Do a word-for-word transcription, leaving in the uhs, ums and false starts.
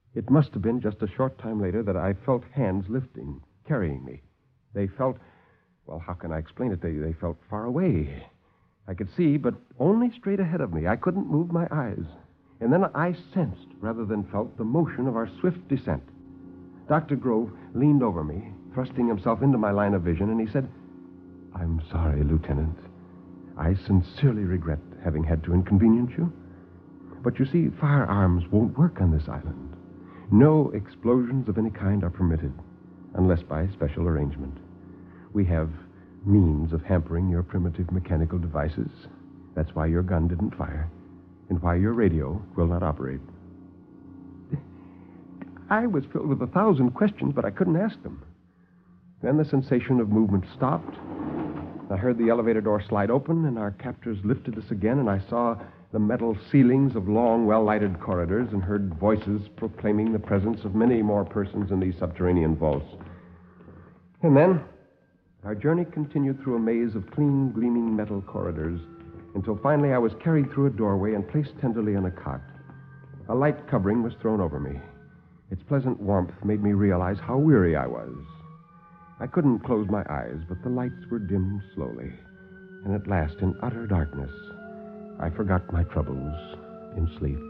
It must have been just a short time later that I felt hands lifting, carrying me. They felt, well, how can I explain it? They, they felt far away. I could see, but only straight ahead of me. I couldn't move my eyes. And then I sensed, rather than felt, the motion of our swift descent. Doctor Grove leaned over me, thrusting himself into my line of vision, and he said, "I'm sorry, Lieutenant. I sincerely regret having had to inconvenience you. But you see, firearms won't work on this island. No explosions of any kind are permitted, unless by special arrangement. We have means of hampering your primitive mechanical devices. That's why your gun didn't fire, and why your radio will not operate." I was filled with a thousand questions, but I couldn't ask them. Then the sensation of movement stopped. I heard the elevator door slide open, and our captors lifted us again, and I saw the metal ceilings of long, well-lighted corridors and heard voices proclaiming the presence of many more persons in these subterranean vaults. And then our journey continued through a maze of clean, gleaming metal corridors until finally I was carried through a doorway and placed tenderly on a cot. A light covering was thrown over me. Its pleasant warmth made me realize how weary I was. I couldn't close my eyes, but the lights were dimmed slowly, and at last, in utter darkness, I forgot my troubles in sleep.